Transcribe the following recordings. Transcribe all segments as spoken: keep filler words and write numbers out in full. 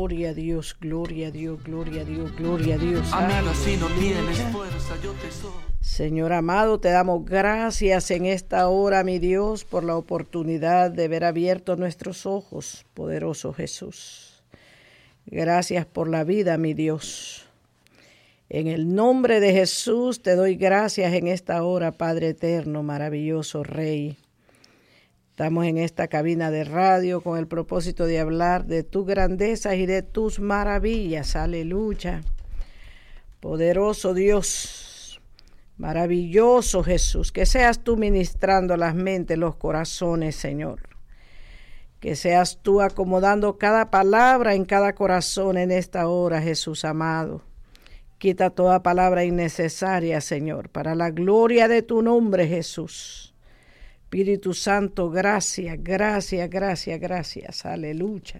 Gloria a Dios, gloria a Dios, gloria a Dios, gloria a Dios. Amigo, si no tienes fuerza, yo te soy. Señor amado, te damos gracias en esta hora, mi Dios, por la oportunidad de ver abiertos nuestros ojos, poderoso Jesús. Gracias por la vida, mi Dios. En el nombre de Jesús te doy gracias en esta hora, Padre eterno, maravilloso Rey. Estamos en esta cabina de radio con el propósito de hablar de tus grandezas y de tus maravillas. Aleluya. Poderoso Dios, maravilloso Jesús, que seas tú ministrando las mentes, los corazones, Señor. Que seas tú acomodando cada palabra en cada corazón en esta hora, Jesús amado. Quita toda palabra innecesaria, Señor, para la gloria de tu nombre, Jesús. Espíritu Santo, gracias, gracias, gracias, gracias. Aleluya.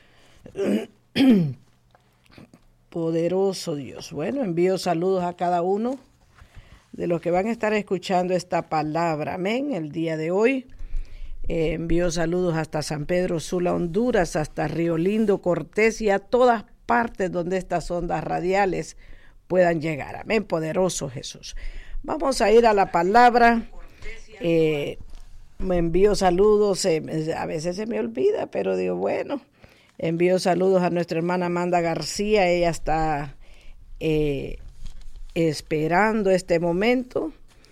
Poderoso Dios. Bueno, envío saludos a cada uno de los que van a estar escuchando esta palabra. Amén. El día de hoy eh, envío saludos hasta San Pedro Sula, Honduras, hasta Río Lindo, Cortés y a todas partes donde estas ondas radiales puedan llegar. Amén. Poderoso Jesús. Vamos a ir a la palabra. Eh, Me envío saludos, eh, a veces se me olvida, pero digo, bueno, envío saludos a nuestra hermana Amanda García, ella está eh, esperando este momento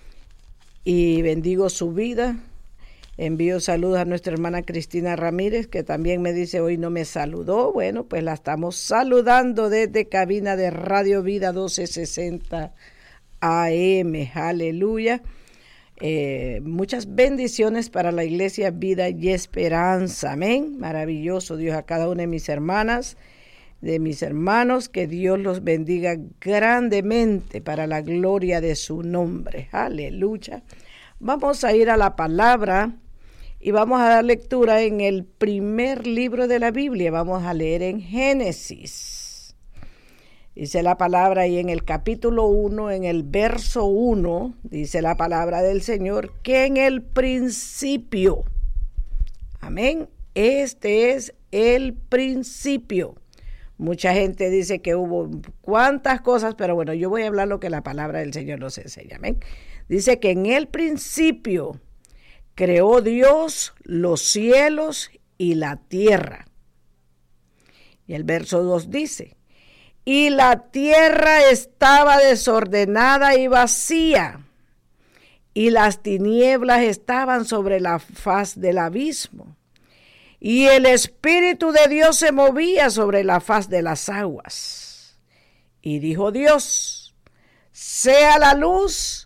y bendigo su vida. Envío saludos a nuestra hermana Cristina Ramírez, que también me dice, hoy no me saludó. Bueno, pues la estamos saludando desde cabina de Radio Vida doce sesenta A M, aleluya. Eh, muchas bendiciones para la iglesia Vida y Esperanza, amén. Maravilloso Dios, a cada una de mis hermanas, de mis hermanos, que Dios los bendiga grandemente para la gloria de su nombre, aleluya. Vamos a ir a la palabra y vamos a dar lectura en el primer libro de la Biblia. Vamos a leer en Génesis. Dice la palabra y en el capítulo uno, en el verso uno, dice la palabra del Señor, que en el principio, amén, este es el principio. Mucha gente dice que hubo cuantas cosas, pero bueno, yo voy a hablar lo que la palabra del Señor nos enseña, amén. Dice que en el principio creó Dios los cielos y la tierra. Y el verso dos dice, y la tierra estaba desordenada y vacía, y las tinieblas estaban sobre la faz del abismo, y el Espíritu de Dios se movía sobre la faz de las aguas. Y dijo Dios, sea la luz,